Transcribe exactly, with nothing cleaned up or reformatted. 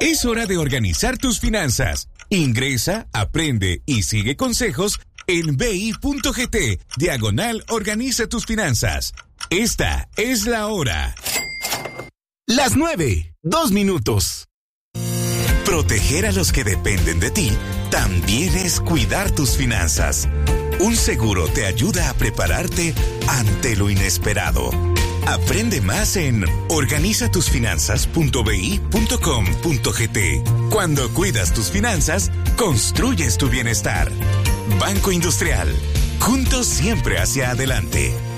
Es hora de organizar tus finanzas. Ingresa, aprende y sigue consejos en bi.gt, diagonal organiza tus finanzas. Esta es la hora. Las nueve, dos minutos. Proteger a los que dependen de ti también es cuidar tus finanzas. Un seguro te ayuda a prepararte ante lo inesperado. Aprende más en organiza tus finanzas punto b i punto com punto g t. Cuando cuidas tus finanzas, construyes tu bienestar. Banco Industrial. Juntos siempre hacia adelante.